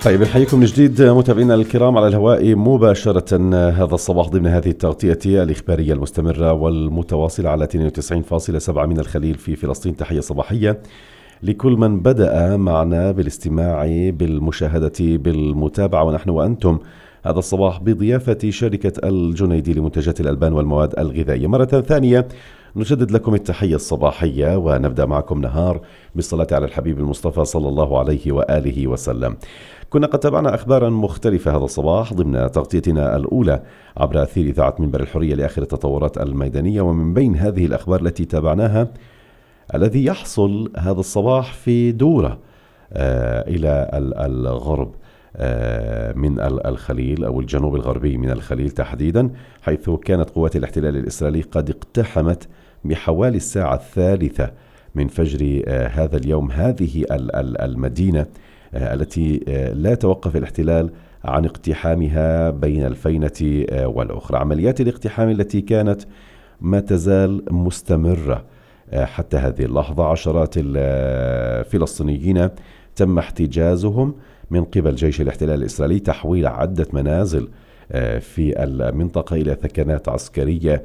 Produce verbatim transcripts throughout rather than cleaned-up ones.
طيب نحييكم من جديد متابعينا الكرام على الهواء مباشرة هذا الصباح ضمن هذه التغطية الإخبارية المستمرة والمتواصلة على اثنين وتسعين فاصلة سبعة من الخليل في فلسطين. تحية صباحية لكل من بدأ معنا بالاستماع بالمشاهدة بالمتابعة ونحن وأنتم هذا الصباح بضيافة شركة الجنيدي لمنتجات الألبان والمواد الغذائية. مرة ثانية نجدد لكم التحية الصباحية ونبدأ معكم نهار بالصلاة على الحبيب المصطفى صلى الله عليه وآله وسلم. كنا قد تابعنا أخبارا مختلفة هذا الصباح ضمن تغطيتنا الأولى عبر أثير إذاعة منبر الحرية لآخر التطورات الميدانية، ومن بين هذه الأخبار التي تابعناها الذي يحصل هذا الصباح في دورة آه إلى الغرب آه من الخليل أو الجنوب الغربي من الخليل تحديدا، حيث كانت قوات الاحتلال الإسرائيلي قد اقتحمت بحوالي الساعة الثالثة من فجر آه هذا اليوم هذه المدينة التي لا توقف الاحتلال عن اقتحامها بين الفينة والأخرى. عمليات الاقتحام التي كانت ما تزال مستمرة حتى هذه اللحظة. عشرات الفلسطينيين تم احتجازهم من قبل جيش الاحتلال الإسرائيلي، تحويل عدة منازل في المنطقة إلى ثكنات عسكرية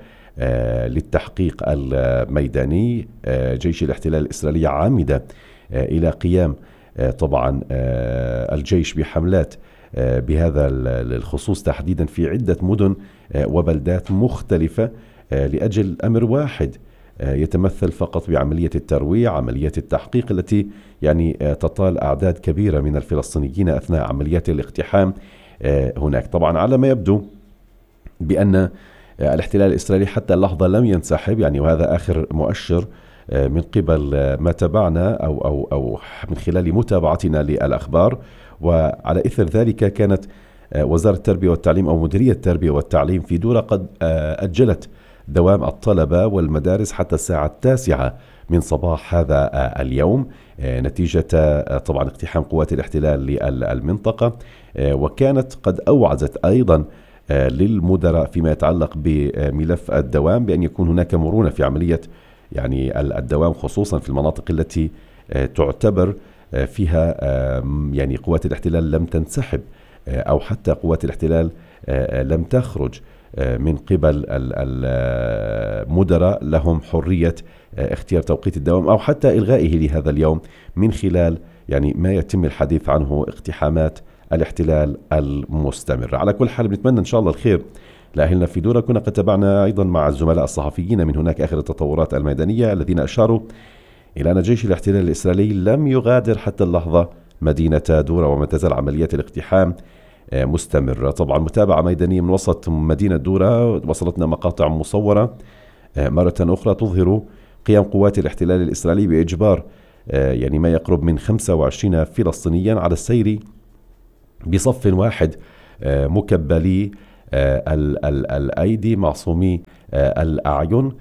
للتحقيق الميداني. جيش الاحتلال الإسرائيلي عامد إلى قيام طبعا الجيش بحملات بهذا الخصوص تحديدا في عدة مدن وبلدات مختلفة لأجل أمر واحد يتمثل فقط بعملية الترويع، عملية التحقيق التي يعني تطال أعداد كبيرة من الفلسطينيين أثناء عمليات الاقتحام هناك. طبعا على ما يبدو بأن الاحتلال الإسرائيلي حتى اللحظة لم ينسحب، يعني وهذا آخر مؤشر من قبل ما تابعنا أو, أو, أو من خلال متابعتنا للأخبار. وعلى إثر ذلك كانت وزارة التربية والتعليم أو مديرية التربية والتعليم في دورة قد أجلت دوام الطلبة والمدارس حتى الساعة التاسعة من صباح هذا اليوم نتيجة طبعا اقتحام قوات الاحتلال للمنطقة. وكانت قد أوعزت أيضا للمدراء فيما يتعلق بملف الدوام بأن يكون هناك مرونة في عملية يعني الدوام، خصوصا في المناطق التي تعتبر فيها يعني قوات الاحتلال لم تنسحب أو حتى قوات الاحتلال لم تخرج من قبل المدراء لهم حرية اختيار توقيت الدوام أو حتى إلغائه لهذا اليوم من خلال يعني ما يتم الحديث عنه اقتحامات الاحتلال المستمر. على كل حال بنتمنى إن شاء الله الخير لأهلنا في دورة. كنا قد تابعنا أيضا مع الزملاء الصحفيين من هناك آخر التطورات الميدانية الذين أشاروا إلى أن جيش الاحتلال الإسرائيلي لم يغادر حتى اللحظة مدينة دورة وما تزال عمليات الاقتحام مستمرة. طبعا متابعة ميدانية من وسط مدينة دورة وصلتنا مقاطع مصورة مرة أخرى تظهر قيام قوات الاحتلال الإسرائيلي بإجبار يعني ما يقرب من خمسة وعشرين فلسطينيا على السير بصف واحد مكبلي ال ال الأيدي معصومي الأعين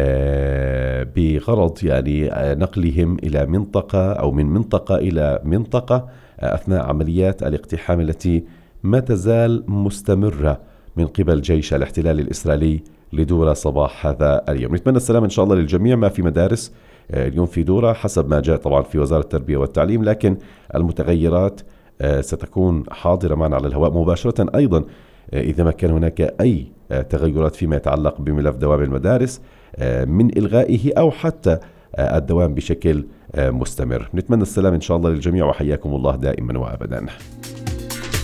بغرض يعني نقلهم إلى منطقة أو من منطقة إلى منطقة أثناء عمليات الاقتحام التي ما تزال مستمرة من قبل جيش الاحتلال الإسرائيلي لدورة صباح هذا اليوم. نتمنى السلام إن شاء الله للجميع. ما في مدارس اليوم في دورة حسب ما جاء طبعا في وزارة التربية والتعليم، لكن المتغيرات ستكون حاضرة معنا على الهواء مباشرة أيضا إذا ما كان هناك أي تغيرات فيما يتعلق بملف دوام المدارس من إلغائه أو حتى الدوام بشكل مستمر. نتمنى السلام إن شاء الله للجميع وحياكم الله دائما وأبدا.